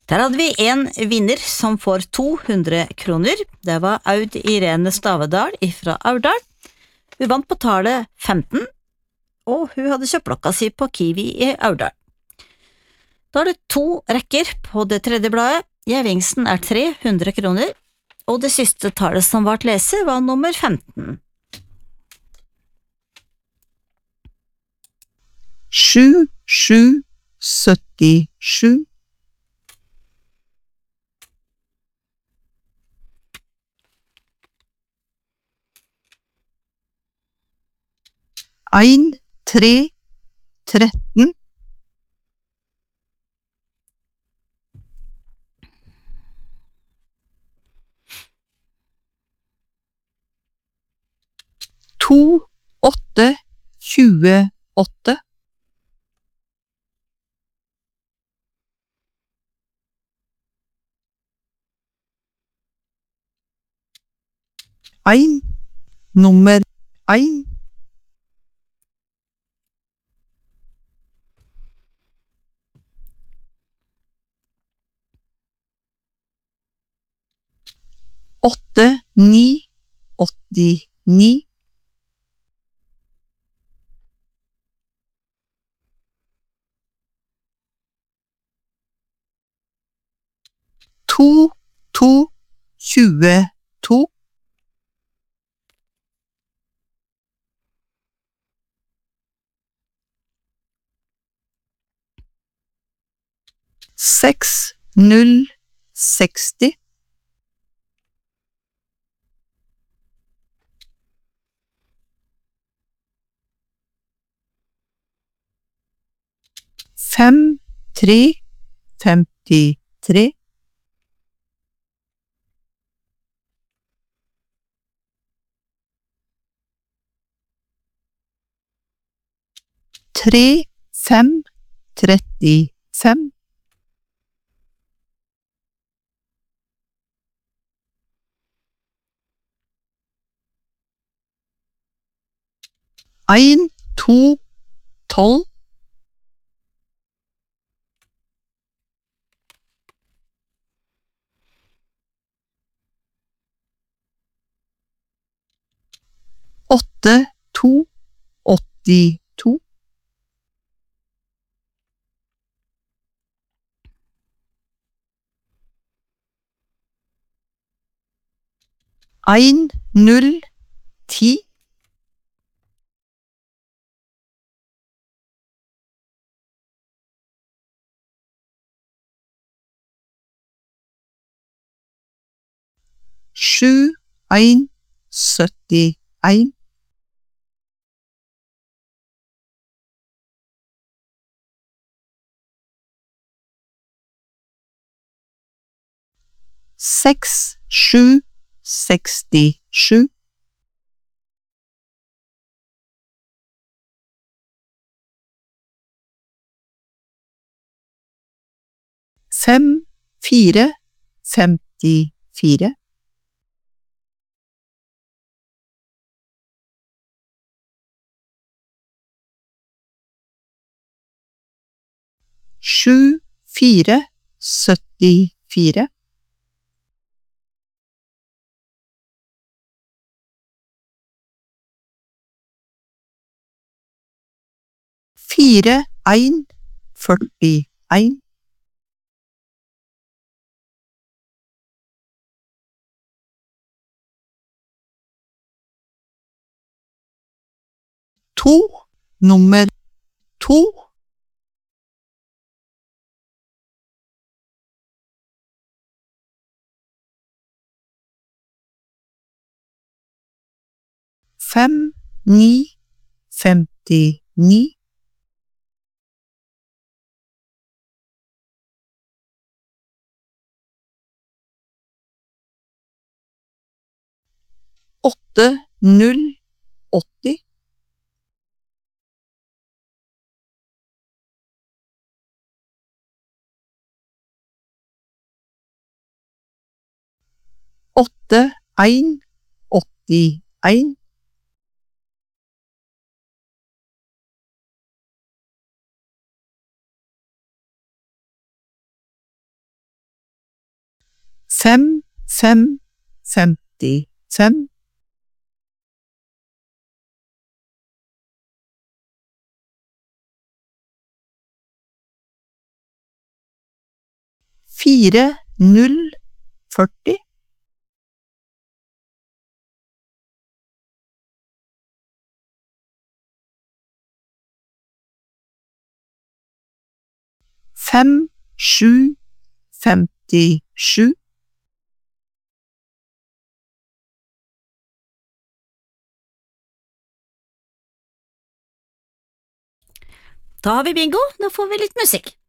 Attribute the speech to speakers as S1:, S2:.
S1: Der hadde vi en vinner som får 200 kroner. Det var Aud Irene Stavedal fra Aurdal. Hun vant på tallet 15, og hun hadde kjøpt blokka si på Kiwi i Aurdal. Da er det 2 rekker på det tredje bladet. Gevinsten er 300 kroner, og det siste tallet som var til lese var nummer 15.
S2: 7, 7, 77. 1, 3, 13. 2, 8, 28. 1, nummer 1. 8, 9, 89. 2, 2, 22. 6, 0, 60. 5, 3, 53. 3, 5, 35. 1, 2, 12. 8, 2, 82. 1, 0, 10. 7, 1, 71. 6, 7, 67. 5, 4, 54. 7, 4, 74. 4, 1, 41. 2, nummer 2. 5, 9, 59. 8, 0, 80. 8, 1, 81. 5, 5, 55. 4, 0, 40. 5, 7, 57.
S1: Da har vi bingo, da får vi litt musikk.